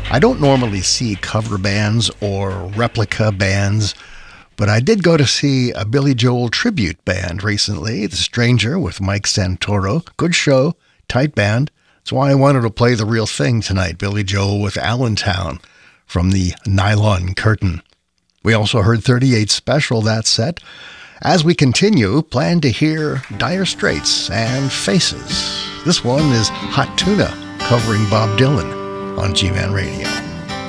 I don't normally see cover bands or replica bands, but I did go to see a Billy Joel tribute band recently, The Stranger with Mike Santoro. Good show, tight band. That's why I wanted to play the real thing tonight, Billy Joel with Allentown from the Nylon Curtain. We also heard 38 Special that set. As we continue, plan to hear Dire Straits and Faces. This one is Hot Tuna covering Bob Dylan on G-Man Radio.